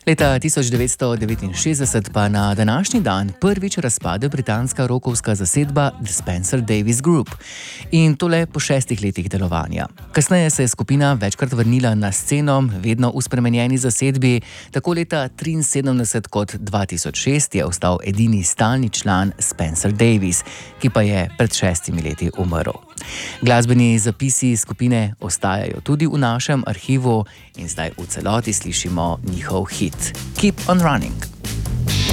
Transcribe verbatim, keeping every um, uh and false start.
Leta tisoč devetsto devetinšestdeset pa na današnji dan prvič razpade britanska rockovska zasedba The Spencer Davis Group. In to le po šestih letih delovanja. Kasneje se je skupina večkrat vrnila na sceno, vedno v spremenjeni zasedbi. Tako leta triinsedemdeset kot dva tisoč šest je ostal edini stalni član Spencer Davis, ki pa je pred šestimi leti umrl. Glasbeni zapisi skupine ostajajo tudi v našem arhivu in zdaj v celoti slišimo njihov hit Keep on Running.